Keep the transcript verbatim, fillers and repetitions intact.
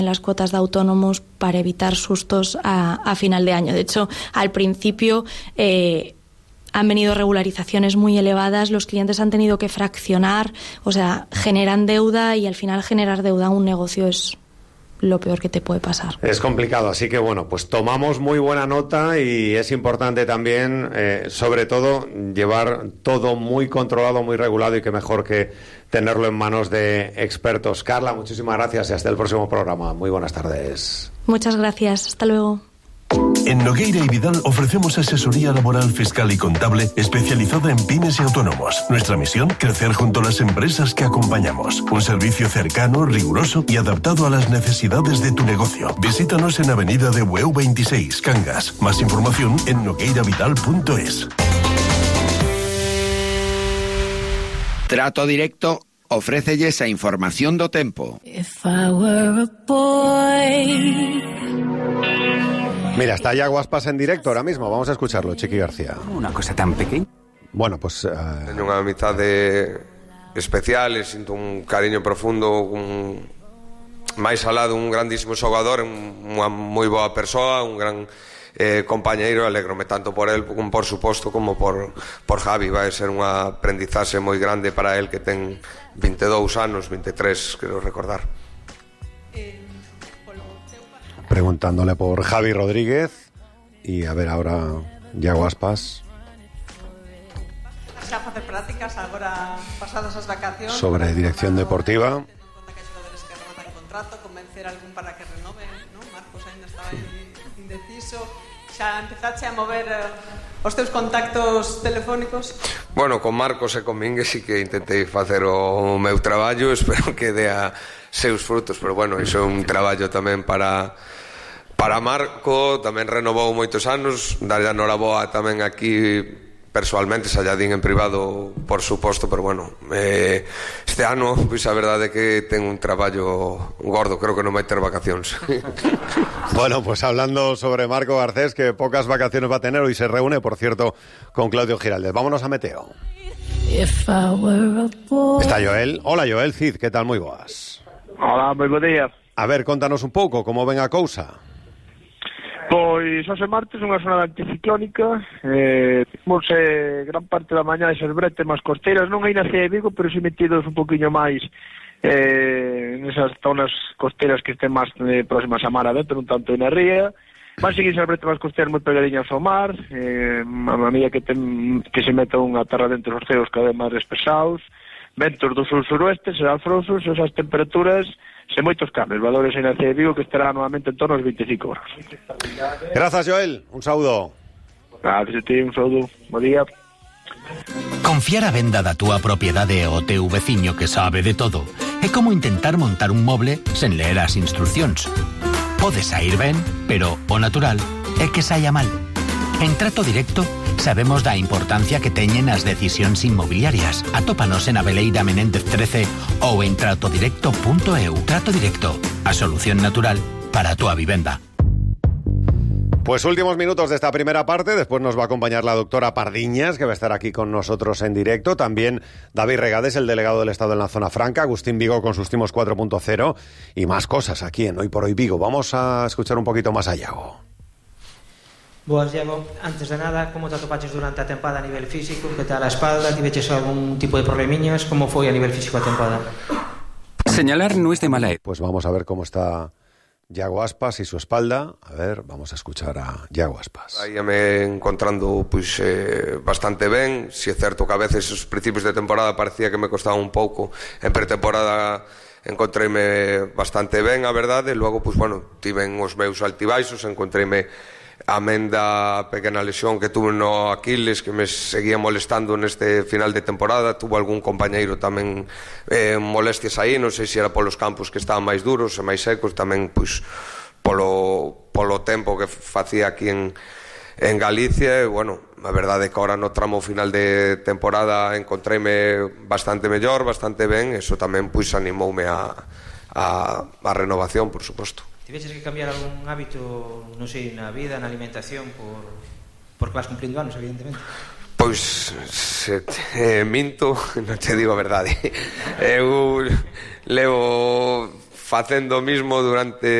las cuotas de autónomos para evitar sustos a, a final de año. De hecho, al principio eh, han venido regularizaciones muy elevadas, los clientes han tenido que fraccionar, o sea, generan deuda y al final generar deuda a un negocio es lo peor que te puede pasar. Es complicado, así que bueno, pues tomamos muy buena nota y es importante también, eh, sobre todo, llevar todo muy controlado, muy regulado y que mejor que tenerlo en manos de expertos. Carla, muchísimas gracias y hasta el próximo programa. Muy buenas tardes. Muchas gracias, hasta luego. En Nogueira y Vidal ofrecemos asesoría laboral, fiscal y contable especializada en pymes y autónomos. Nuestra misión, crecer junto a las empresas que acompañamos. Un servicio cercano, riguroso y adaptado a las necesidades de tu negocio. Visítanos en Avenida de Bueu veintiséis, Cangas. Más información en nogueiravidal punto es. Trato Directo ofrécelles a información do tempo. If I were a boy. Mira, está Iago Aspas en directo ahora mismo. Vamos a escucharlo, Chiqui García. Una cosa tan pequeña. Bueno, pues... Uh... Teño unha amizade especial e sinto un cariño profundo, un... máis alá dun grandísimo xogador, unha moi boa persoa, un gran eh, compañeiro. Alégrome tanto por el, como por suposto, como por, por Javi. Vai ser unha aprendizaxe moi grande para el, que ten vinte e dous anos, vinte e tres, quero recordar. Preguntándole por Javi Rodríguez y a ver ahora Iago Aspas. Xa facer prácticas agora pasadas as vacacións sobre dirección deportiva. Contrato, convencer a algún para que renove, ¿no? Marcos ainda estaba indeciso. Xa empezache a mover eh, os teus contactos telefónicos? Bueno, con Marcos e con Mingue sí que intentei facer o meu traballo, espero que dea seus frutos, pero bueno, iso é un traballo tamén para para Marco, tamén renovou moitos anos, darlle a noraboa tamén aquí persoalmente, xa lla din en privado, por suposto, pero bueno, eh, este ano, pois a verdade é que ten un traballo gordo, creo que non vai ter vacacións. Bueno, pues hablando sobre Marco Garcés, que pocas vacaciones va a tener, hoy se reúne, por cierto, con Claudio Giraldez. Vámonos a Meteo. Está Joel. Hola, Joel Cid, que tal? Moi boas. Hola, moi bo día. A ver, contanos un pouco, como ven a cousa? Pois hoxe martes unha zona anticiclónica, eh, temos eh, gran parte da mañá esas bretes máis costeiras, non hai na Cea de Vigo, pero si metidos un poquinho máis eh, nesas zonas costeiras que estén máis eh, próximas a mar adentro, un tanto na ría. Van seguir esas bretes máis costeiras moi pegadiñas ao mar, eh, a medida que, ten, que se meta unha terra dentro dos ceos cada vez máis despesados, ventos do sur-suroeste, serán frouxos, esas temperaturas sen moitos cambios, valores en a Cea de Vigo que estará nuevamente en torno aos veinticinco grados. Grazas, Joel, un saúdo. Gracias a ti, un saúdo, bo día. Confiar a venda da túa propiedade ao teu veciño que sabe de todo é como intentar montar un moble sen ler as instruccións. Pode sair ben, pero o natural é que saia mal. En Trato Directo sabemos da importancia que teñen as decisións inmobiliarias. Atópanos en Aveleira Menéndez trece ou en trato directo punto eu. Trato Directo, a solución natural para a túa vivenda. Pues últimos minutos de esta primera parte, después nos va a acompañar la doctora Pardiñas, que va a estar aquí con nosotros en directo, también David Regades, el delegado del Estado en la Zona Franca, Agustín Vigo con sus timos cuatro punto cero y más cosas aquí en Hoy por Hoy Vigo. Vamos a escuchar un poquito más a Iago. Boas, Diego. Antes de nada, como te atopaches durante a tempada a nivel físico? Que tal a espalda? Tiveches algún tipo de problemiñas? Como foi a nivel físico a tempada? Señalar no es de mala... Pues vamos a ver cómo está Iago Aspas y su espalda. A ver, vamos a escuchar a Iago Aspas. Aí me encontrando pois, eh, bastante ben. Si é certo que a veces os principios de temporada parecía que me costaba un pouco. En pretemporada encontreime bastante ben, a verdade. Logo, pois, bueno, tiven os meus altibaixos, encontreime amén da pequena lesión que tuve no Aquiles, que me seguía molestando neste final de temporada. Tuvo algún compañeiro tamén eh, molestias aí, non sei se era polos campos que estaban máis duros e máis secos, tamén pois polo, polo tempo que facía aquí en, en Galicia. E bueno, a verdade é que ahora no tramo final de temporada encontreime bastante mellor, bastante ben. Eso tamén pois animoume a, a, a renovación, por suposto. Tiveches que cambiar algún hábito, non sei, na vida, na alimentación, por porque vas cumplindo anos, evidentemente? Pois, se te, eh, minto, non te digo a verdade. Eu levo facendo o mismo durante